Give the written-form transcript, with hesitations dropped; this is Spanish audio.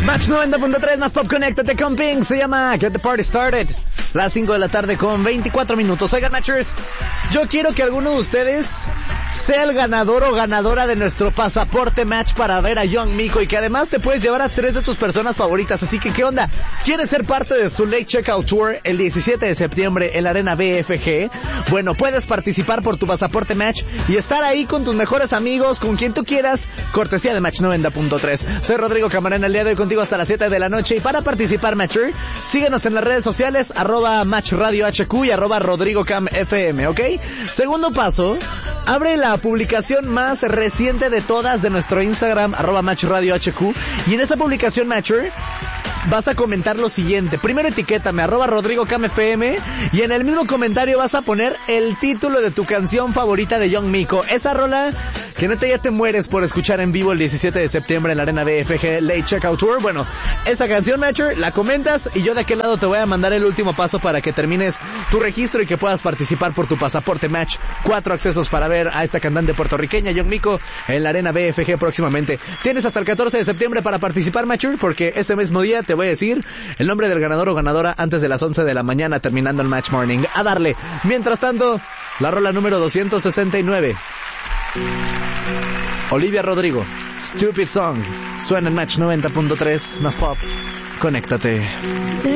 Match 90.3 más pop, conéctate con Pink. Se llama Get the Party Started. Las 5 de la tarde con 24 minutos. Oigan, Matchers, yo quiero que alguno de ustedes sea el ganador o ganadora de nuestro pasaporte Match para ver a Young Miko, y que además te puedes llevar a 3 de tus personas favoritas. Así que, ¿qué onda? ¿Quieres ser parte de su Late Checkout Tour el 17 de septiembre en la Arena BFG? Bueno, puedes participar por tu pasaporte Match y estar ahí con tus mejores amigos, con quien tú quieras, cortesía de Match 90.3. Soy Rodrigo Camarena, el día de hoy contigo hasta las 7 de la noche. Y para participar, Matcher, síguenos en las redes sociales, @Match Radio HQ y @RodrigoCamFM, ¿ok? Segundo paso, abre la publicación más reciente de todas de nuestro Instagram, @Match Radio HQ, y en esa publicación, Matcher, vas a comentar lo siguiente. Primero etiquétame, @RodrigoCamFM, y en el mismo comentario vas a poner el título de tu canción favorita de Young Miko. Esa rola que neta ya te mueres por escuchar en vivo el 17 de septiembre en la Arena BFG Late Checkout Tour. Bueno, esa canción, Matcher, la comentas y yo de aquel lado te voy a mandar el último paso para que termines tu registro y que puedas participar por tu pasaporte Match. 4 accesos para ver a esta cantante puertorriqueña, Young Miko, en la Arena BFG próximamente. Tienes hasta el 14 de septiembre para participar, Matcher, porque ese mismo día te voy a decir el nombre del ganador o ganadora antes de las 11 de la mañana, terminando el Match Morning. A darle. Mientras tanto, la rola número 269. Olivia Rodrigo, Stupid Song, suena en Match 90.3 más pop. Conéctate.